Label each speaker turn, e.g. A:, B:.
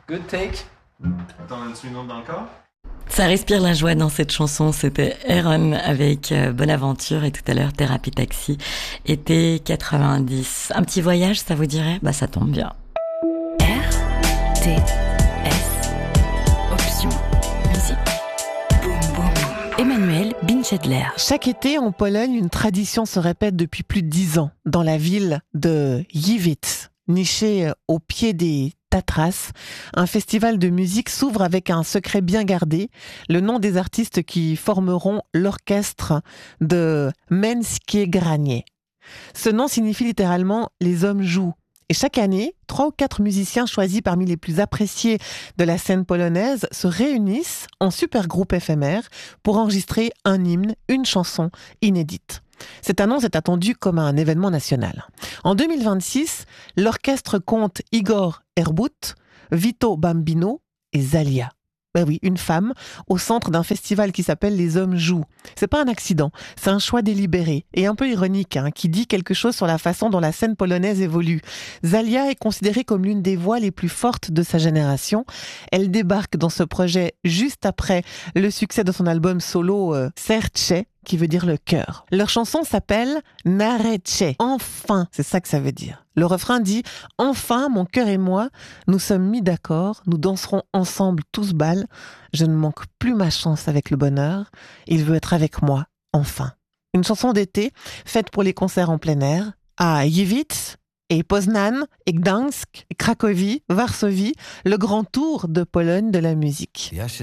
A: Good take. T'en as-tu une autre dans le corps?
B: Ça respire la joie dans cette chanson, c'était Aaron avec Bonaventure et tout à l'heure Thérapie Taxi, été 90. Un petit voyage, ça vous dirait? Bah ça tombe bien.
C: RTS, option musique. Boum boum. Emmanuel Binchedler.
D: Chaque été en Pologne, une tradition se répète depuis plus de 10 ans dans la ville de Gliwice, nichée au pied des Tatras. Un festival de musique s'ouvre avec un secret bien gardé, le nom des artistes qui formeront l'orchestre de Męskie Granie. Ce nom signifie littéralement « les hommes jouent ». Et chaque année, 3 ou 4 musiciens choisis parmi les plus appréciés de la scène polonaise se réunissent en super groupe éphémère pour enregistrer un hymne, une chanson inédite. Cette annonce est attendue comme un événement national. En 2026, l'orchestre compte Igor Herbut, Vito Bambino et Zalia. Ben oui, une femme au centre d'un festival qui s'appelle Les Hommes Jouent. C'est pas un accident, c'est un choix délibéré et un peu ironique, qui dit quelque chose sur la façon dont la scène polonaise évolue. Zalia est considérée comme l'une des voix les plus fortes de sa génération. Elle débarque dans ce projet juste après le succès de son album solo Serce, qui veut dire le cœur. Leur chanson s'appelle Narece. Enfin, c'est ça que ça veut dire. Le refrain dit « Enfin, mon cœur et moi, nous sommes mis d'accord, nous danserons ensemble tous bal. Je ne manque plus ma chance avec le bonheur. Il veut être avec moi, enfin. » Une chanson d'été, faite pour les concerts en plein air, à Gliwice et Poznań, et Gdańsk, et Cracovie, Varsovie, le grand tour de Pologne de la musique.